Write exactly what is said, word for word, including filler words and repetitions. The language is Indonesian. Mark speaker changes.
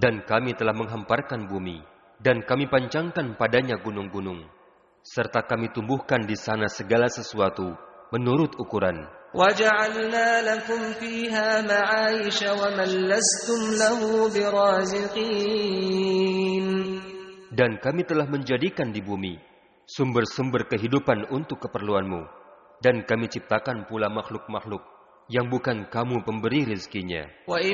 Speaker 1: Dan kami telah menghamparkan bumi, dan kami pancangkan padanya gunung-gunung, serta kami tumbuhkan di sana segala sesuatu menurut ukuran.
Speaker 2: وَجَعَلْنَا لَكُمْ فِيهَا مَعَايِشَ وَمَنْ لَسْتُمْ لَهُ بِرَازِقِينَ.
Speaker 1: Dan kami telah menjadikan di bumi sumber-sumber kehidupan untuk keperluanmu, dan kami ciptakan pula makhluk-makhluk yang bukan kamu pemberi rezekinya.